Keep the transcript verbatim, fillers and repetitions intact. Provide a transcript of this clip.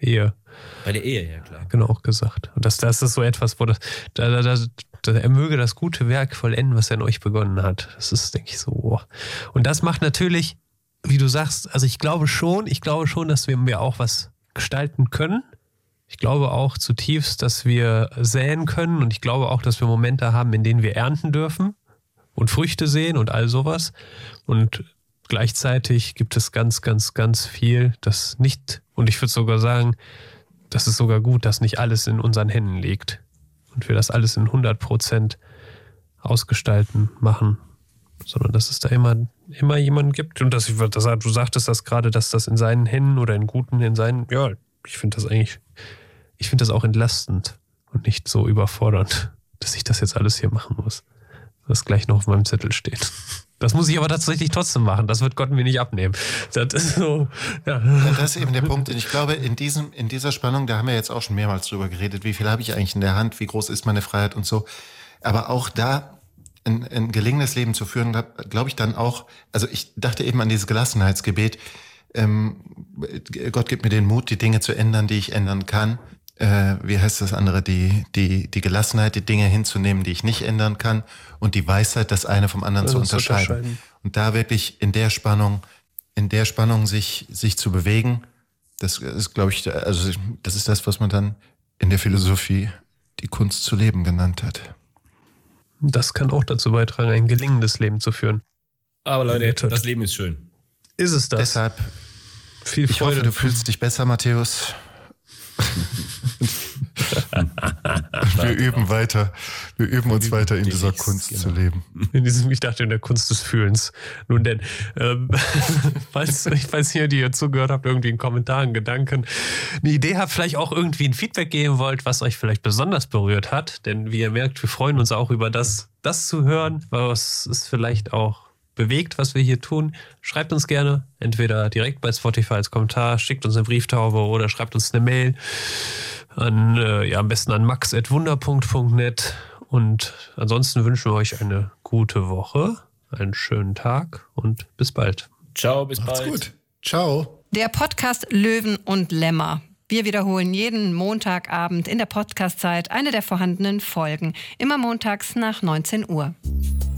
Ehe. Bei der Ehe, ja klar. Genau, auch gesagt. Und das, das ist so etwas, wo das, da, da, da, da, er möge das gute Werk vollenden, was er in euch begonnen hat. Das ist, denke ich, so. Oh. Und das macht natürlich, wie du sagst, also ich glaube schon, ich glaube schon, dass wir, wir auch was gestalten können. Ich glaube auch zutiefst, dass wir säen können und ich glaube auch, dass wir Momente haben, in denen wir ernten dürfen und Früchte sehen und all sowas. Und gleichzeitig gibt es ganz, ganz, ganz viel, das nicht, und ich würde sogar sagen, das ist sogar gut, dass nicht alles in unseren Händen liegt und wir das alles in hundert Prozent ausgestalten, machen, sondern dass es da immer, immer jemanden gibt und dass ich, das, du sagtest das gerade, dass das in seinen Händen oder in guten, in seinen, ja, ich finde das eigentlich, ich finde das auch entlastend und nicht so überfordernd, dass ich das jetzt alles hier machen muss, was gleich noch auf meinem Zettel steht. Das muss ich aber tatsächlich trotzdem machen. Das wird Gott mir nicht abnehmen. Das ist so, ja. Ja, das ist eben der Punkt. Und ich glaube, in diesem, in dieser Spannung, da haben wir jetzt auch schon mehrmals drüber geredet. Wie viel habe ich eigentlich in der Hand? Wie groß ist meine Freiheit und so? Aber auch da ein, ein gelingendes Leben zu führen, glaube ich dann auch, also ich dachte eben an dieses Gelassenheitsgebet. Ähm, Gott gibt mir den Mut, die Dinge zu ändern, die ich ändern kann. Äh, wie heißt das andere? Die, die, die Gelassenheit, die Dinge hinzunehmen, die ich nicht ändern kann. Und die Weisheit, das eine vom anderen zu unterscheiden. unterscheiden. Und da wirklich in der Spannung, in der Spannung sich, sich zu bewegen, das ist, glaube ich, also das ist das, was man dann in der Philosophie die Kunst zu leben genannt hat. Das kann auch dazu beitragen, ein gelingendes Leben zu führen. Aber Leute, das Leben ist schön. Ist es das? Deshalb viel Freude. Ich hoffe, du fühlst dich besser, Matthäus. Wir üben weiter. Wir üben uns weiter in dieser Kunst genau. zu leben. In diesem, ich dachte, in der Kunst des Fühlens. Nun denn, ähm, falls, falls ihr, die ihr zugehört habt, irgendwie einen Kommentar, einen Gedanken, eine Idee habt, vielleicht auch irgendwie ein Feedback geben wollt, was euch vielleicht besonders berührt hat. Denn wie ihr merkt, wir freuen uns auch über das, das zu hören, was es vielleicht auch bewegt, was wir hier tun. Schreibt uns gerne, entweder direkt bei Spotify als Kommentar, schickt uns eine Brieftaube oder schreibt uns eine Mail an, äh, ja, am besten an max at wunder punkt net. Und ansonsten wünschen wir euch eine gute Woche, einen schönen Tag und bis bald. Ciao, bis Macht's bald. Gut. Ciao. Der Podcast Löwen und Lämmer. Wir wiederholen jeden Montagabend in der Podcastzeit eine der vorhandenen Folgen. Immer montags nach neunzehn Uhr.